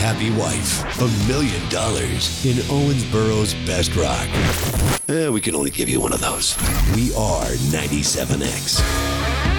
happy wife. $1 million in Owensboro's best rock. We can only give you one of those. We are 97X.